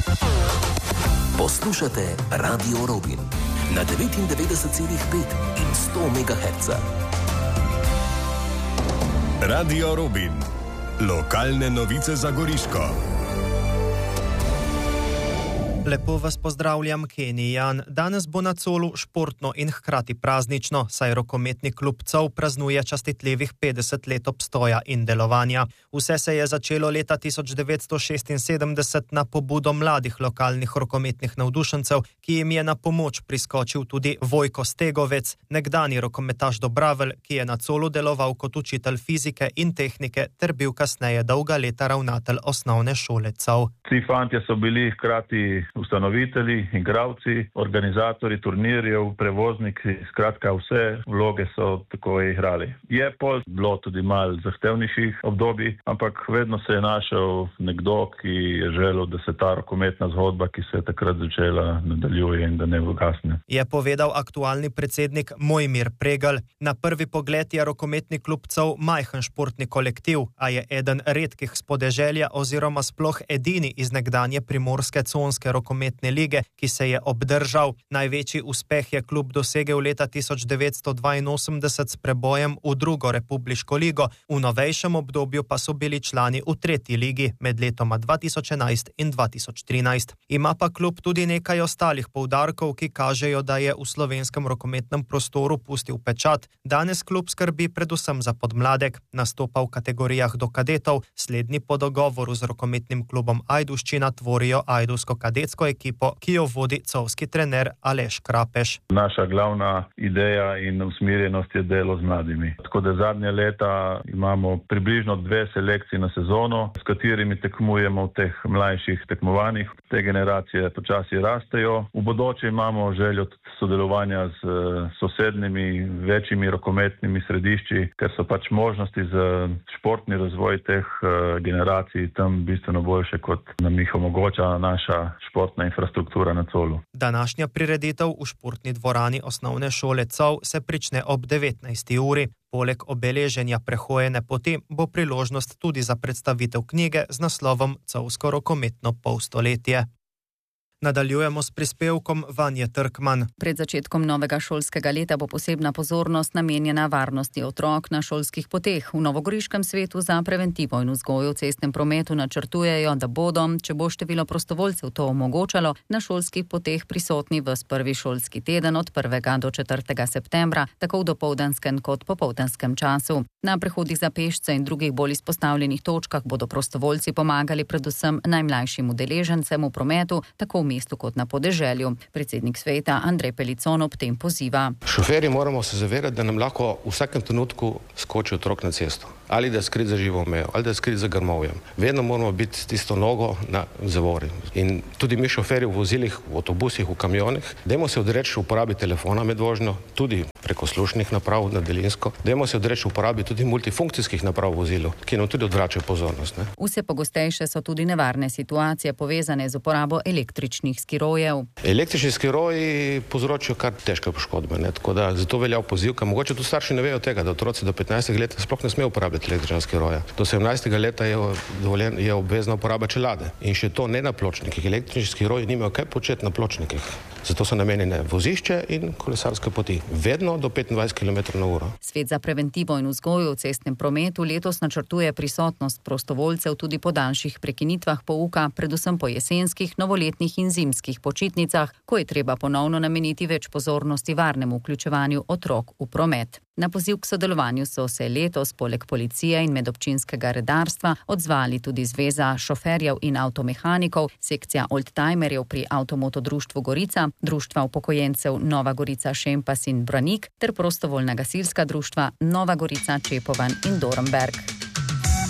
Poslušate Radio Robin na 99,5 in 100 MHz. Radio Robin. Lokalne novice za Goriško. Lepo vas pozdravljam, Kenny Jan. Danes bo na Colu športno in hkrati praznično, saj rokometni klub COL praznuje častitljivih 50 let obstoja in delovanja. Vse se je začelo leta 1976 na pobudo mladih lokalnih rokometnih navdušencev, ki jim je na pomoč priskočil tudi Vojko Stegovec, nekdani rokometaš Dobravelj, ki je na Colu deloval kot učitelj fizike in tehnike ter bil kasneje dolga leta ravnatelj osnovne šole COL. Vsi fantje so bili hkrati ustanovitelji, igralci, organizatori turnirjev, prevozniki, skratka vse vloge so tako igrali. Je pol bilo tudi malo zahtevnejših obdobij, ampak vedno se je našel nekdo, ki je želel, da se ta rokometna zgodba, ki se je takrat začela, nadaljuje in da ne ugasne. Je povedal aktualni predsednik Mojmir Pregelj. Na prvi pogled je rokometni klub COL majhen športni kolektiv, a je eden redkih s podeželja oziroma sploh edini iz nekdanje primorske conske rokometne lige, ki se je obdržal. Največji uspeh je klub dosegel leta 1982 s prebojem v drugo republiško ligo, v novejšem obdobju pa so bili člani v tretji ligi med letoma 2011 in 2013. Ima pa klub tudi nekaj ostalih poudarkov, ki kažejo, da je v slovenskem rokometnem prostoru pustil pečat. Danes klub skrbi predvsem za podmladek, nastopa v kategorijah do kadetov, slednji po dogovoru z rokometnim klubom Ajdovščina tvorijo ajdovsko-kadetsko ekipo, ki jo vodi colski trener Aleš Krapeš. Naša glavna ideja in usmerjenost je delo z mladimi. Tako da zadnje leta imamo približno 2 selekcije na sezono, s katerimi tekmujemo v teh mlajših tekmovanjih. Te generacije počasi rastejo. V bodoče imamo željo sodelovanja z sosednjimi večjimi rokometnimi središči, ker so pač možnosti za športni razvoj teh generacij tam bistveno boljše, kot nam jih omogoča naša športna infrastruktura na Colu. Današnja prireditev v športni dvorani osnovne šole COL se prične ob 19. uri. Poleg obeleženja prehojene poti bo priložnost tudi za predstavitev knjige z naslovom Colsko rokometno polstoletje. Nadaljujemo s prispevkom Vanje Trkman. Pred začetkom novega šolskega leta bo posebna pozornost namenjena varnosti otrok na šolskih poteh. V novogoriškem svetu za preventivo in vzgojo v cestnem prometu načrtujejo, da bodo, če bo število prostovoljcev to omogočalo, na šolskih poteh prisotni ves prvi šolski teden od 1. do 4. septembra, tako v dopoldanskem kot popoldanskem času. Na prehodih za pešce in drugih bolj izpostavljenih točkah bodo prostovoljci pomagali predvsem najmlajšim udeležencem v prometu, tako v mestu kot na podeželju. Predsednik sveta Andrej Pelicon ob tem poziva. Šoferji moramo se zavedati, da nam lahko v vsakem trenutku skoči otrok na cesto. Ali da je skrit za živo mejo, ali da je skrit za grmovjem. Vedno moramo biti s tisto nogo na zavori. In tudi mi šoferji v vozilih, v avtobusih, v kamionih, dajmo se odreči uporabi telefona med vožnjo, tudi preko slušnih naprav na daljinsko. Dajmo se odreči uporabi tudi multifunkcijskih naprav v vozilu, ki nam tudi odvračajo pozornost. Vse pogostejše so tudi nevarne situacije povezane z uporabo električnih skirojev. Električni skiroji povzročijo kar težke poškodbe, tako da zato velja poziv, ker mogoče tudi starši ne vejo tega, da otroci do 15 let sploh ne smejo uporabljati električnega skiroja. Do 17. leta je obvezna uporaba čelade. In še to ne na pločnikih. Električni skiroji nimajo kaj početi na pločnikih. Zato so namenjene vozišče in kolesarske poti. Vedno do 25 km/h. Svet za preventivo in vzgojo v cestnem prometu letos načrtuje prisotnost prostovoljcev tudi po daljših prekinitvah pouka, predvsem po jesenskih, novoletnih in zimskih počitnicah, ko je treba ponovno nameniti več pozornosti varnemu vključevanju otrok v promet. Na poziv k sodelovanju so se letos poleg policije in medobčinskega redarstva odzvali tudi Zveza šoferjev in avtomehanikov, sekcija oldtimerjev pri Avtomoto društvu Gorica, društva upokojencev Nova Gorica Šempas in Branik ter prostovoljna gasilska društva Nova Gorica Čepovan in Dornberg.